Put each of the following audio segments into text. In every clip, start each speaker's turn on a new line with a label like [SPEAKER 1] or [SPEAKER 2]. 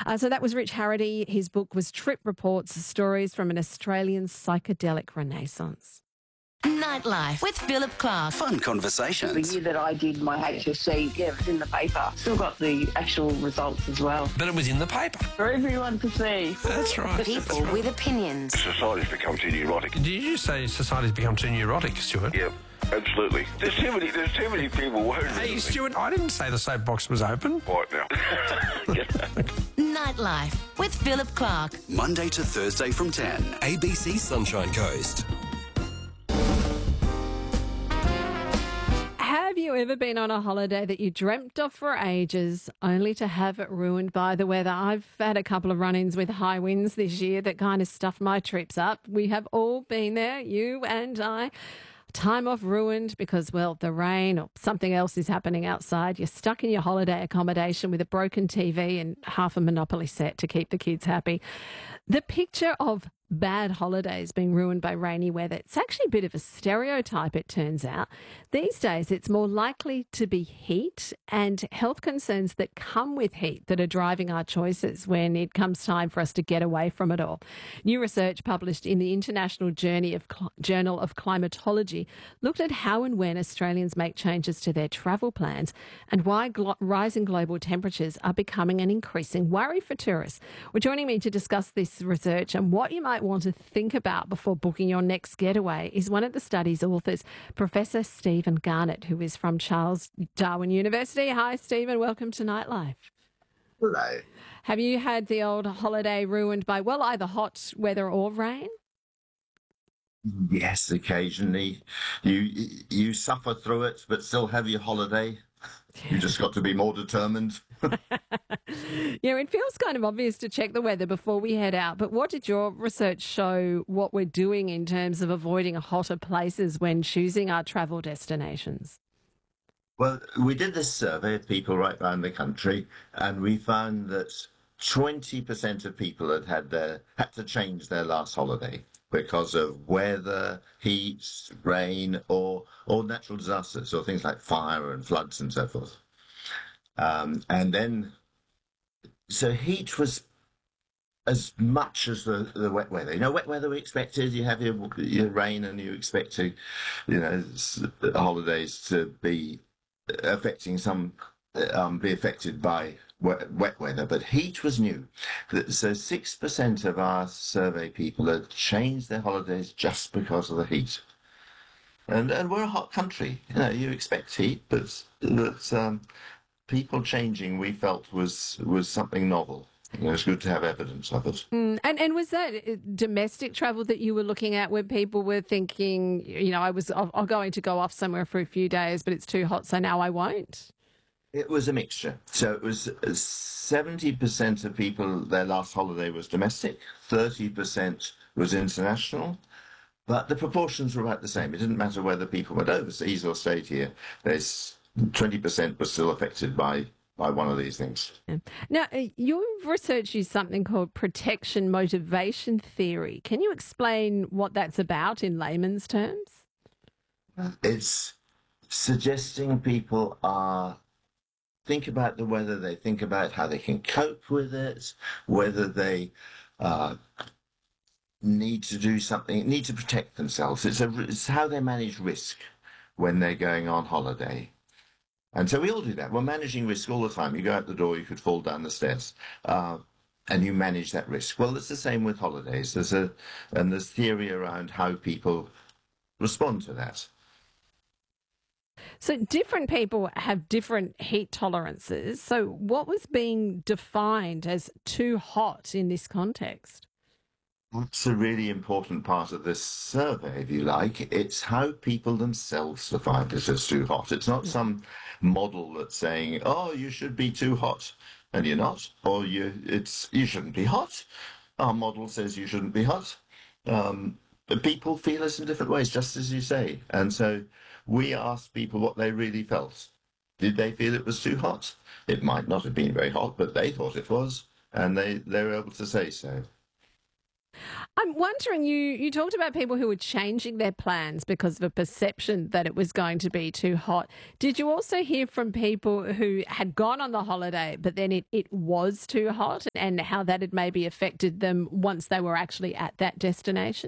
[SPEAKER 1] So that was Rich Harrity. His book was Trip Reports, Stories from an Australian Psychedelic Renaissance.
[SPEAKER 2] Nightlife with Philip Clark.
[SPEAKER 3] Fun
[SPEAKER 4] The
[SPEAKER 3] conversations.
[SPEAKER 4] year that I did my HSC, it was in the paper. Still got the actual results as well.
[SPEAKER 5] But it was in the paper.
[SPEAKER 4] For everyone to see.
[SPEAKER 5] That's right.
[SPEAKER 2] People with opinions.
[SPEAKER 6] Society's become too neurotic.
[SPEAKER 5] Did you say society's become too neurotic, Stuart?
[SPEAKER 6] Yeah, absolutely. There's too many people worried.
[SPEAKER 5] Hey, Stuart, I didn't say the soapbox was open.
[SPEAKER 6] Right now.
[SPEAKER 2] Nightlife with Philip Clark.
[SPEAKER 3] Monday to Thursday from 10. ABC Sunshine Coast.
[SPEAKER 1] Have you ever been on a holiday that you dreamt of for ages only to have it ruined by the weather? I've had a couple of run-ins with high winds this year that kind of stuffed my trips up. We have all been there, you and I. Time off ruined because, well, the rain or something else is happening outside. You're stuck in your holiday accommodation with a broken TV and half a Monopoly set to keep the kids happy. The picture of bad holidays being ruined by rainy weather, it's actually a bit of a stereotype, it turns out. These days, it's more likely to be heat and health concerns that come with heat that are driving our choices when it comes time for us to get away from it all. New research published in the International Journal of Climatology looked at how and when Australians make changes to their travel plans and why rising global temperatures are becoming an increasing worry for tourists. Well, joining me to discuss this research and what you might want to think about before booking your next getaway is one of the study's authors, Professor Stephen Garnett, who is from Charles Darwin University. Hi, Stephen. Welcome to Nightlife.
[SPEAKER 7] Hello.
[SPEAKER 1] Have you had the old holiday ruined by, well, either hot weather or rain?
[SPEAKER 7] Yes, occasionally. You suffer through it, but still have your holiday. You just got to be more determined.
[SPEAKER 1] Yeah, it feels kind of obvious to check the weather before we head out. But what did your research show what we're doing in terms of avoiding hotter places when choosing our travel destinations?
[SPEAKER 7] Well, we did this survey of people right around the country, and we found that 20% of people had to change their last holiday because of weather, heat, rain, or natural disasters, or things like fire and floods and so forth. So heat was as much as the wet weather. Wet weather we expected. You have your rain, and you expect to, holidays to be affecting be affected by wet weather, but heat was new. So 6% of our survey people had changed their holidays just because of the heat. And we're a hot country. You expect heat, but people changing, we felt, was something novel. It was good to have evidence of it.
[SPEAKER 1] And was that domestic travel that you were looking at where people were thinking, I'm going to go off somewhere for a few days, but it's too hot, so now I won't?
[SPEAKER 7] It was a mixture. So it was 70% of people, their last holiday was domestic, 30% was international, but the proportions were about the same. It didn't matter whether people went overseas or stayed here. There's 20% was still affected by one of these things.
[SPEAKER 1] Yeah. Now, your research used something called protection motivation theory. Can you explain what that's about in layman's terms?
[SPEAKER 7] It's suggesting people think about the weather, they think about how they can cope with it, whether they need to do something, need to protect themselves. It's how they manage risk when they're going on holiday. And so we all do that. We're managing risk all the time. You go out the door, you could fall down the stairs, and you manage that risk. Well, it's the same with holidays. There's theory around how people respond to that.
[SPEAKER 1] So different people have different heat tolerances. So what was being defined as too hot in this context?
[SPEAKER 7] That's a really important part of this survey, if you like. It's how people themselves define it as too hot. It's not some model that's saying, you should be too hot, and you're not, or you shouldn't be hot. Our model says you shouldn't be hot. But people feel it in different ways, just as you say. And so we asked people what they really felt. Did they feel it was too hot? It might not have been very hot, but they thought it was, and they were able to say so.
[SPEAKER 1] I'm wondering, you talked about people who were changing their plans because of a perception that it was going to be too hot. Did you also hear from people who had gone on the holiday, but then it was too hot, and how that had maybe affected them once they were actually at that destination?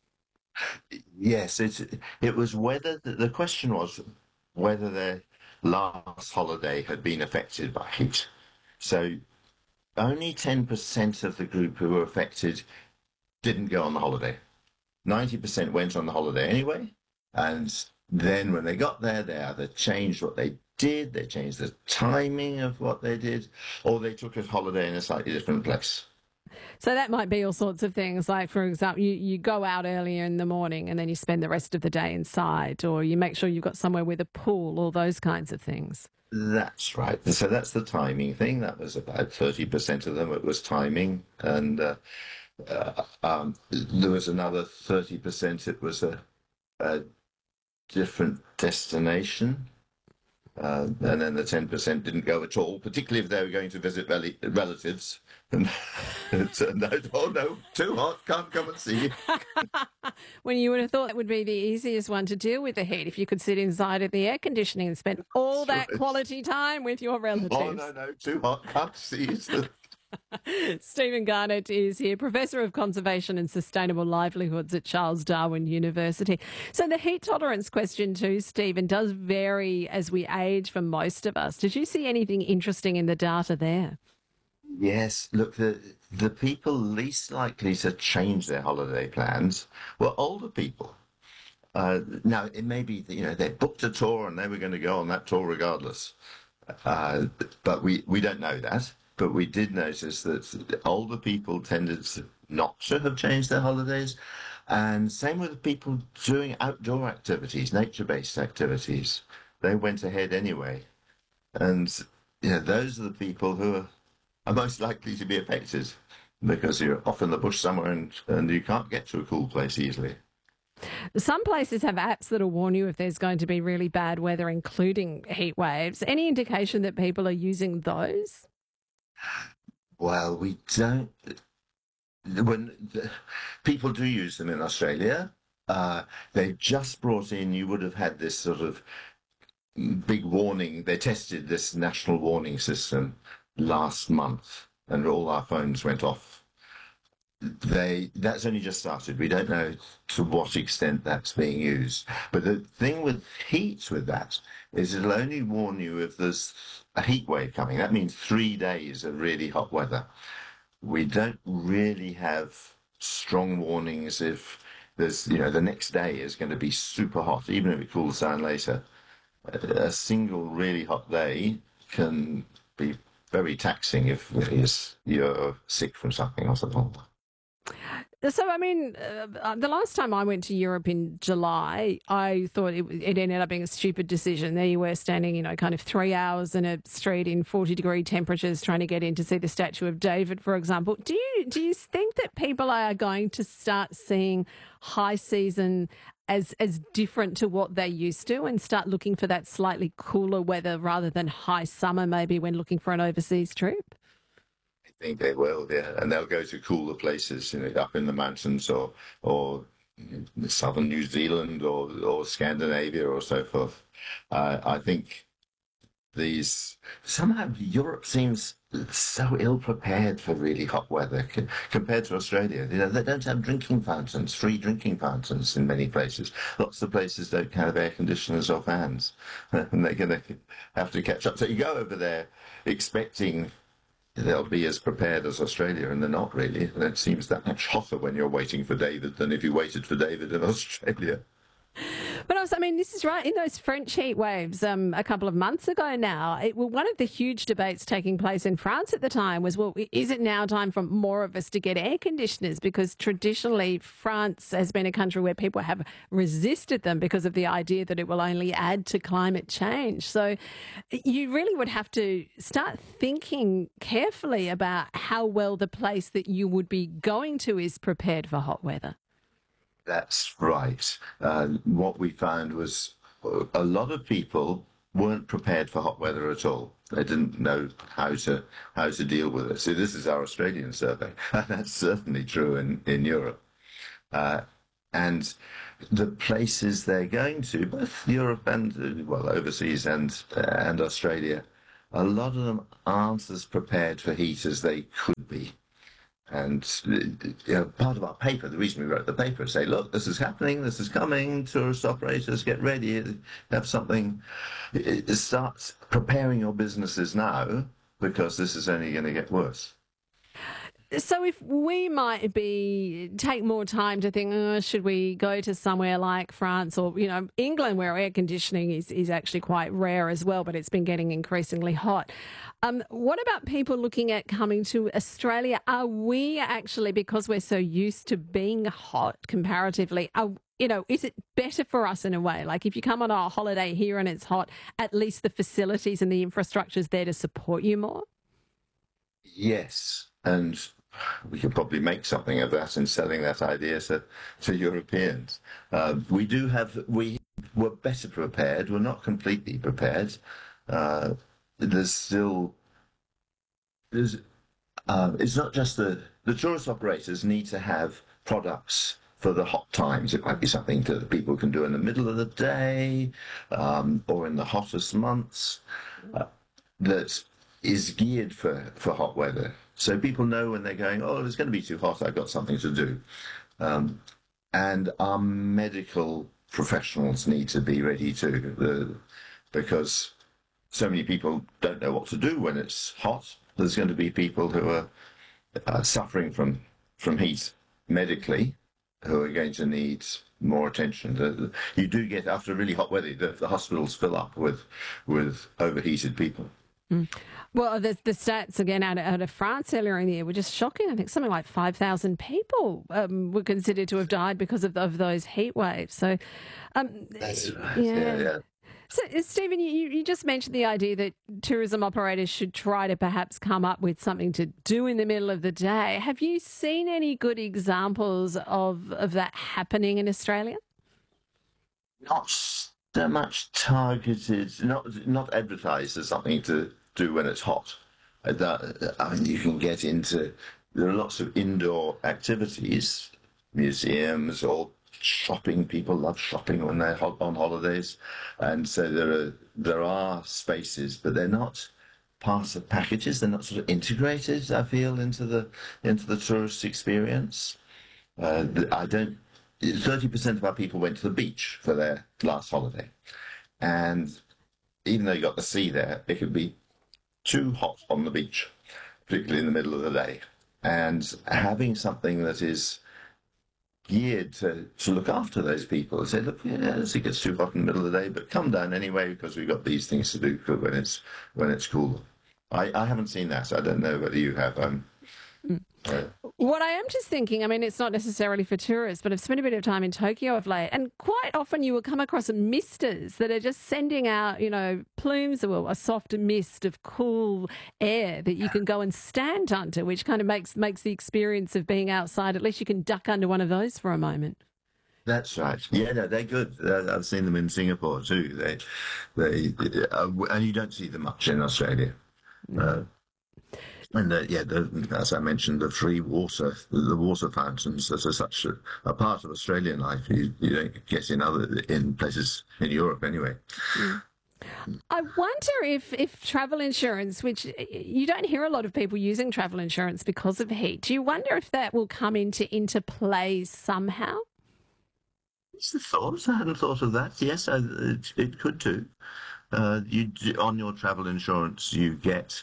[SPEAKER 7] Yes, it was whether the question was whether their last holiday had been affected by heat. So only 10% of the group who were affected didn't go on the holiday. 90% went on the holiday anyway. And then when they got there, they either changed what they did, they changed the timing of what they did, or they took a holiday in a slightly different place.
[SPEAKER 1] So that might be all sorts of things. Like, for example, you go out earlier in the morning and then you spend the rest of the day inside, or you make sure you've got somewhere with a pool, all those kinds of things.
[SPEAKER 7] That's right. So that's the timing thing. That was about 30% of them. It was timing. And there was another 30%. It was a different destination. And then the 10% didn't go at all, particularly if they were going to visit relatives. And no, oh no, too hot, can't come and see you.
[SPEAKER 1] When you would have thought that would be the easiest one to deal with the heat, if you could sit inside of the air conditioning and spend all that quality time with your relatives.
[SPEAKER 7] Oh, no, too hot, can't see you.
[SPEAKER 1] Stephen Garnett is here, Professor of Conservation and Sustainable Livelihoods at Charles Darwin University. So the heat tolerance question too, Stephen, does vary as we age for most of us. Did you see anything interesting in the data there?
[SPEAKER 7] Yes, look, the people least likely to change their holiday plans were older people. Now, it may be that, they booked a tour and they were going to go on that tour regardless. But we don't know that. But we did notice that older people tended not to have changed their holidays. And same with people doing outdoor activities, nature-based activities. They went ahead anyway. And those are the people who are most likely to be affected, because you're off in the bush somewhere and you can't get to a cool place easily.
[SPEAKER 1] Some places have apps that'll warn you if there's going to be really bad weather, including heat waves. Any indication that people are using those?
[SPEAKER 7] Well, we don't. People do use them in Australia. They just brought in, you would have had this sort of big warning. They tested this national warning system last month and all our phones went off. That's only just started. We don't know to what extent that's being used. But the thing with heat with that is it'll only warn you if there's a heat wave coming. That means 3 days of really hot weather. We don't really have strong warnings if there's, the next day is going to be super hot, even if it cools down later. A single really hot day can be very taxing if you're sick from something or something.
[SPEAKER 1] So, I mean, the last time I went to Europe in July, I thought it ended up being a stupid decision. There you were standing, kind of 3 hours in a street in 40-degree temperatures trying to get in to see the statue of David, for example. Do you think that people are going to start seeing high season as different to what they used to and start looking for that slightly cooler weather rather than high summer maybe when looking for an overseas trip?
[SPEAKER 7] I think they will, yeah, and they'll go to cooler places, up in the mountains or southern New Zealand or Scandinavia or so forth. I think somehow Europe seems so ill prepared for really hot weather compared to Australia. They don't have free drinking fountains in many places. Lots of places don't have air conditioners or fans, and they're going to have to catch up. So you go over there expecting they'll be as prepared as Australia, and they're not really. And it seems that much hotter when you're waiting for David than if you waited for David in Australia.
[SPEAKER 1] But also, this is right. In those French heat waves a couple of months ago now, one of the huge debates taking place in France at the time was, well, is it now time for more of us to get air conditioners? Because traditionally, France has been a country where people have resisted them because of the idea that it will only add to climate change. So you really would have to start thinking carefully about how well the place that you would be going to is prepared for hot weather.
[SPEAKER 7] That's right. What we found was a lot of people weren't prepared for hot weather at all. They didn't know how to deal with it. So this is our Australian survey, and that's certainly true in Europe. And the places they're going to, both Europe and overseas and Australia, a lot of them aren't as prepared for heat as they could be. And part of our paper, the reason we wrote the paper, is say, look, this is happening, this is coming, tourist operators, get ready, have something. Start preparing your businesses now, because this is only going to get worse.
[SPEAKER 1] So if we might take more time to think, should we go to somewhere like France or, England, where air conditioning is actually quite rare as well, but it's been getting increasingly hot. What about people looking at coming to Australia? Are we actually, because we're so used to being hot comparatively, is it better for us in a way? Like if you come on a holiday here and it's hot, at least the facilities and the infrastructure is there to support you more?
[SPEAKER 7] Yes, and we could probably make something of that in selling that idea to Europeans. We were better prepared. We're not completely prepared. It's not just the tourist operators need to have products for the hot times. It might be something that people can do in the middle of the day or in the hottest months that is geared for hot weather. So people know when they're going, oh, it's going to be too hot, I've got something to do. And our medical professionals need to be ready too, because so many people don't know what to do when it's hot. There's going to be people who are suffering from heat medically, who are going to need more attention. You do get, after really hot weather, the hospitals fill up with overheated people.
[SPEAKER 1] Mm. Well, the stats again out of France earlier in the year were just shocking. I think something like 5,000 people were considered to have died because of those heat waves. So,
[SPEAKER 7] That's right. Yeah.
[SPEAKER 1] So, Stephen, you just mentioned the idea that tourism operators should try to perhaps come up with something to do in the middle of the day. Have you seen any good examples of that happening in Australia?
[SPEAKER 7] Not so much targeted, not advertised as something to do when it's hot. You can get into, there are lots of indoor activities, museums or shopping. People love shopping when they're on holidays, and so there are spaces, but they're not part of packages. They're not sort of integrated, I feel, into the tourist experience. 30% of our people went to the beach for their last holiday, and even though you got the sea there, it could be too hot on the beach, particularly in the middle of the day. And having something that is geared to look after those people, say, look, yes, it gets too hot in the middle of the day, but come down anyway because we've got these things to do for when it's cool. I haven't seen that, so I don't know whether you have.
[SPEAKER 1] What I am just thinking, I mean, it's not necessarily for tourists, but I've spent a bit of time in Tokyo of late, and quite often you will come across misters that are just sending out, plumes of a soft mist of cool air that you can go and stand under, which kind of makes the experience of being outside, at least you can duck under one of those for a moment.
[SPEAKER 7] That's right. Yeah, no, they're good. I've seen them in Singapore too. And you don't see them much in Australia. No. And as I mentioned, the free water, the water fountains, that are such a part of Australian life. You don't get in places in Europe anyway.
[SPEAKER 1] I wonder if travel insurance, which you don't hear a lot of people using travel insurance because of heat, do you wonder if that will come into play somehow?
[SPEAKER 7] It's the thought. I hadn't thought of that. Yes, it could too. On your travel insurance, you get.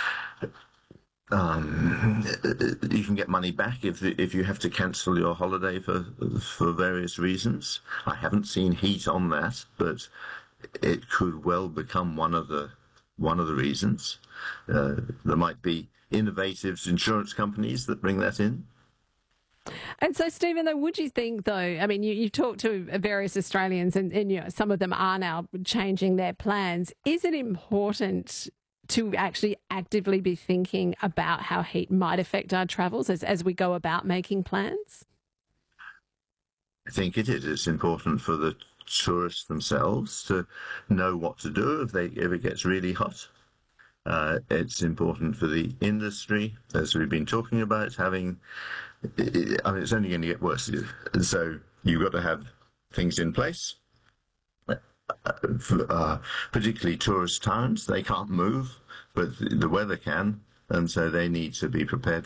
[SPEAKER 7] You can get money back if you have to cancel your holiday for various reasons. I haven't seen heat on that, but it could well become one of the reasons. There might be innovative insurance companies that bring that in.
[SPEAKER 1] And so, Stephen, though, would you think, though, I mean, you've talked to various Australians and some of them are now changing their plans. Is it important to actually actively be thinking about how heat might affect our travels as we go about making plans?
[SPEAKER 7] I think it is. It's important for the tourists themselves to know what to do if it gets really hot. It's important for the industry, as we've been talking about, having. I mean, it's only going to get worse, and so you've got to have things in place. Particularly tourist towns, they can't move, but the weather can, and so they need to be prepared